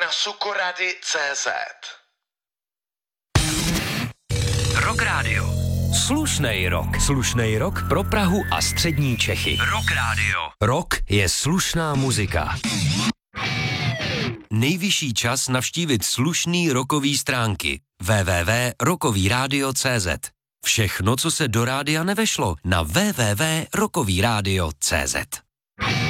na sukorady.cz. Rock Radio. Slušnej rock. Slušnej rock pro Prahu a střední Čechy. Rock Radio. Rock je slušná muzika. Nejvyšší čas navštívit slušný rockový stránky. www.rockovyradio.cz. Všechno, co se do rádia nevešlo, na www.rockovyradio.cz.